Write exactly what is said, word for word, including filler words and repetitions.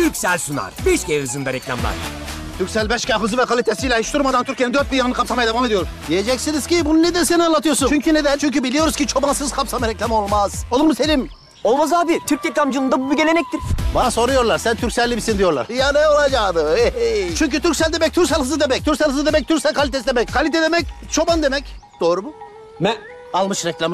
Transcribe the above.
Turkcell sunar. beş G hızında reklamlar. Turkcell beş G hızı ve kalitesiyle hiç durmadan Türkiye'nin dört bir yanını kapsamaya devam ediyor. Diyeceksiniz ki bunu neden sen anlatıyorsun? Çünkü neden? Çünkü biliyoruz ki çobansız kapsama reklamı olmaz. Olur mu Selim? Olmaz abi. Türk reklamcılığında bu bir gelenektir. Bana soruyorlar sen Turkcell'li misin diyorlar. Ya ne olacaktı? Hey, hey. Çünkü Turkcell demek Turkcell hızı demek. Turkcell hızı demek Turkcell kalitesi demek. Kalite demek çoban demek. Doğru mu? Me Almış reklamı.